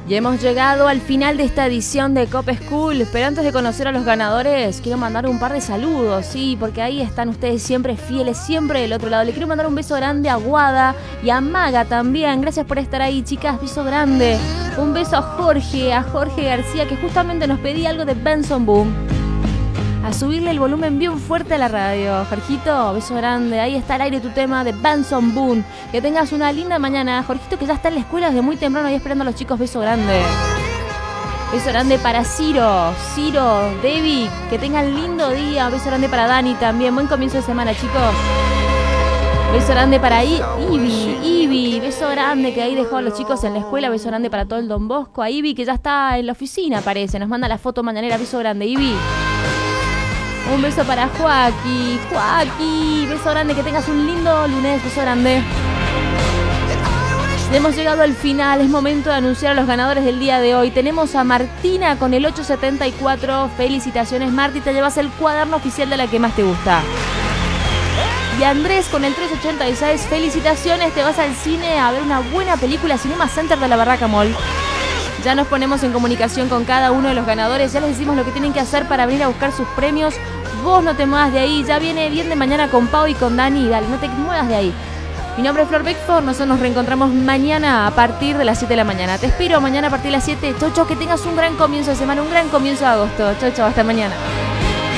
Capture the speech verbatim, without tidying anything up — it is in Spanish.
Y hemos llegado al final de esta edición de Cop School, pero antes de conocer a los ganadores, quiero mandar un par de saludos, sí, porque ahí están ustedes siempre fieles, siempre del otro lado. Le quiero mandar un beso grande a Guada y a Maga también. Gracias por estar ahí, chicas, beso grande. Un beso a Jorge, a Jorge García, que justamente nos pedía algo de Benson Boom. A subirle el volumen bien fuerte a la radio. Jorgito, beso grande. Ahí está al aire tu tema de Benson Boone. Que tengas una linda mañana. Jorgito, que ya está en la escuela desde muy temprano ahí esperando a los chicos. Beso grande. Beso grande para Ciro, Ciro, Debbie. Que tengan lindo día. Beso grande para Dani también. Buen comienzo de semana, chicos. Beso grande para I- Ivy, Ivy. Beso grande que ahí dejó a los chicos en la escuela. Beso grande para todo el Don Bosco. A Ivy, que ya está en la oficina, parece. Nos manda la foto mañanera. Beso grande, Ivy. Un beso para Joaquín, Joaquín, beso grande, que tengas un lindo lunes, beso grande. Hemos llegado al final, es momento de anunciar a los ganadores del día de hoy. Tenemos a Martina con el ocho setenta y cuatro, felicitaciones Marti, te llevas el cuaderno oficial de la que más te gusta. Y Andrés con el tres ochenta y seis, felicitaciones, te vas al cine a ver una buena película, Cinema Center de la Barraca Mall. Ya nos ponemos en comunicación con cada uno de los ganadores, ya les decimos lo que tienen que hacer para venir a buscar sus premios. Vos no te muevas de ahí, ya viene bien de mañana con Pau y con Dani, dale, no te muevas de ahí. Mi nombre es Flor Beckford, nosotros nos reencontramos mañana a partir de las siete de la mañana. Te espero mañana a partir de las siete. Chau, chau, que tengas un gran comienzo de semana, un gran comienzo de agosto. Chau, chau, hasta mañana.